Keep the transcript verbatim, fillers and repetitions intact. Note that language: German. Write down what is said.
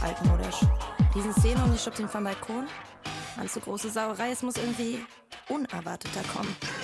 altmodisch. Diesen Szene und ich schubst ihn vom Balkon. Mann, zu große Sauerei, es muss irgendwie unerwarteter kommen.